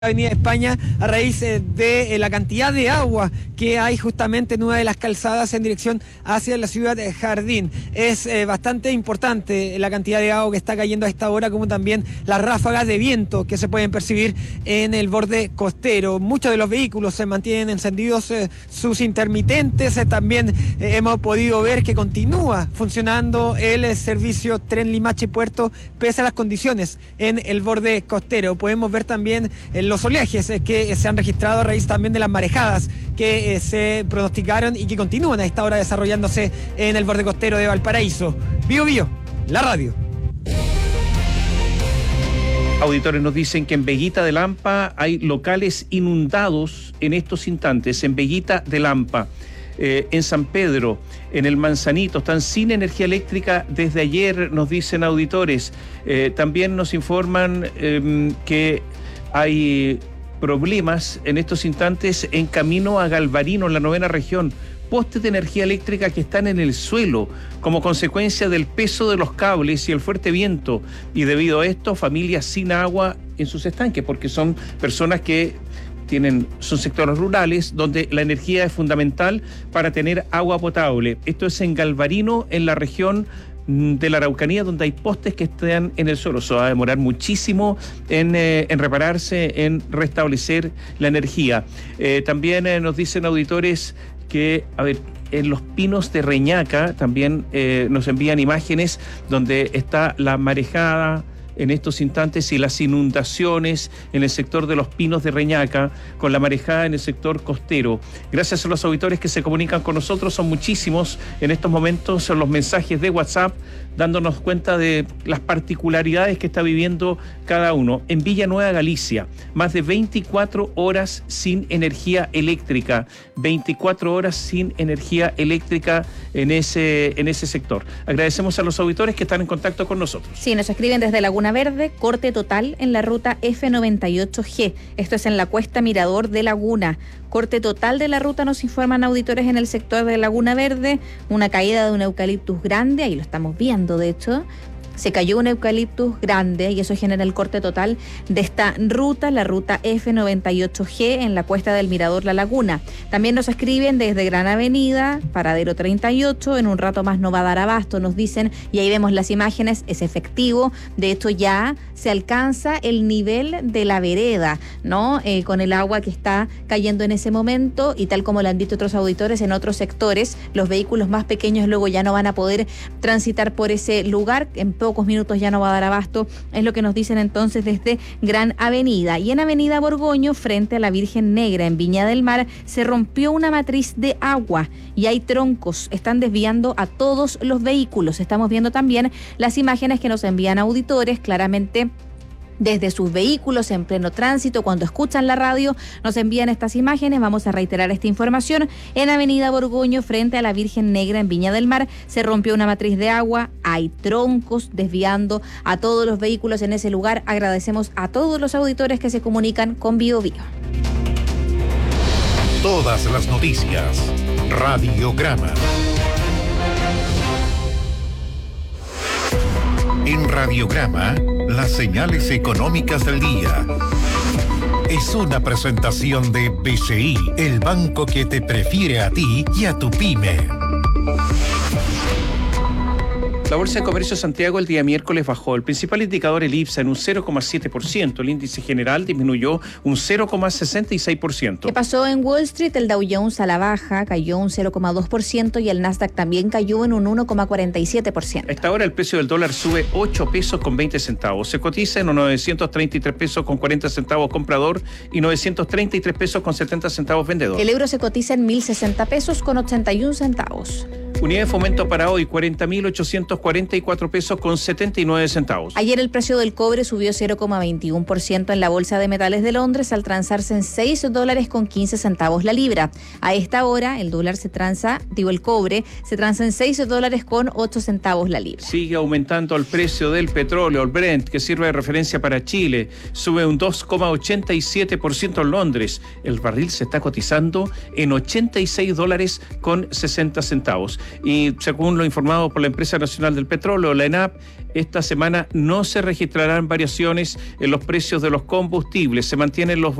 Avenida España a raíz de la cantidad de agua que hay justamente en una de las calzadas en dirección hacia la ciudad de Jardín. Es bastante importante la cantidad de agua que está cayendo a esta hora, como también las ráfagas de viento que se pueden percibir en el borde costero. Muchos de los vehículos se mantienen encendidos sus intermitentes. También hemos podido ver que continúa funcionando el servicio Tren Limache Puerto pese a las condiciones en el borde costero. Podemos ver también los oleajes que se han registrado a raíz también de las marejadas que se pronosticaron y que continúan a esta hora desarrollándose en el borde costero de Valparaíso. Bío Bío, la radio. Auditores nos dicen que en Veguita de Lampa hay locales inundados en estos instantes. En Veguita de Lampa, en San Pedro, en el Manzanito, están sin energía eléctrica desde ayer, nos dicen auditores. También nos informan que hay problemas en estos instantes en camino a Galvarino, en la 9ª región. Postes de energía eléctrica que están en el suelo como consecuencia del peso de los cables y el fuerte viento. Y debido a esto, familias sin agua en sus estanques, porque son personas que son sectores rurales donde la energía es fundamental para tener agua potable. Esto es en Galvarino, en la región de la Araucanía, donde hay postes que están en el suelo. Eso va a demorar muchísimo en repararse, en restablecer la energía. También nos dicen auditores que, en los pinos de Reñaca también nos envían imágenes donde está la marejada en estos instantes y las inundaciones en el sector de los Pinos de Reñaca, con la marejada en el sector costero. Gracias a los auditores que se comunican con nosotros, son muchísimos en estos momentos, son los mensajes de WhatsApp dándonos cuenta de las particularidades que está viviendo cada uno. En Villanueva, Galicia, más de 24 horas sin energía eléctrica, 24 horas sin energía eléctrica en ese sector. Agradecemos a los auditores que están en contacto con nosotros. Sí, nos escriben desde Laguna Verde, corte total en la ruta F98G. Esto es en la cuesta Mirador de Laguna. Corte total de la ruta, nos informan auditores en el sector de Laguna Verde. Una caída de un eucaliptus grande, ahí lo estamos viendo de hecho. Se cayó un eucaliptus grande y eso genera el corte total de esta ruta, la ruta F98G en la cuesta del Mirador La Laguna. También nos escriben desde Gran Avenida, paradero 38, en un rato más no va a dar abasto, nos dicen, y ahí vemos las imágenes, es efectivo. De hecho ya se alcanza el nivel de la vereda, ¿no? Con el agua que está cayendo en ese momento y tal como lo han dicho otros auditores, en otros sectores los vehículos más pequeños luego ya no van a poder transitar por ese lugar, en pocos minutos ya no va a dar abasto, es lo que nos dicen entonces desde Gran Avenida. Y en Avenida Borgoño, frente a la Virgen Negra, en Viña del Mar, se rompió una matriz de agua y hay troncos, están desviando a todos los vehículos. Estamos viendo también las imágenes que nos envían auditores, claramente desde sus vehículos en pleno tránsito, cuando escuchan la radio, nos envían estas imágenes. Vamos a reiterar esta información. En Avenida Borgoño, frente a la Virgen Negra en Viña del Mar, se rompió una matriz de agua, hay troncos desviando a todos los vehículos en ese lugar. Agradecemos a todos los auditores que se comunican con Bío Bío. Todas las noticias, Radiograma. En Radiograma, las señales económicas del día. Es una presentación de BCI, el banco que te prefiere a ti y a tu pyme. La Bolsa de Comercio de Santiago el día miércoles bajó. El principal indicador, el IPSA, en un 0,7%. El índice general disminuyó un 0,66%. ¿Qué pasó en Wall Street? El Dow Jones a la baja cayó un 0,2% y el Nasdaq también cayó en un 1,47%. A esta hora el precio del dólar sube 8 pesos con 20 centavos. Se cotiza en 933 pesos con 40 centavos comprador y 933 pesos con 70 centavos vendedor. El euro se cotiza en 1.060 pesos con 81 centavos. Unidad de fomento para hoy, 40.844 pesos con 79 centavos. Ayer el precio del cobre subió 0,21% en la Bolsa de Metales de Londres al transarse en $6 con 15 centavos la libra. A esta hora el cobre se transa en $6 con 8 centavos la libra. Sigue aumentando el precio del petróleo, el Brent, que sirve de referencia para Chile. Sube un 2,87% en Londres. El barril se está cotizando en $86 con 60 centavos. Y según lo informado por la Empresa Nacional del Petróleo, la ENAP, esta semana no se registrarán variaciones en los precios de los combustibles. Se mantienen los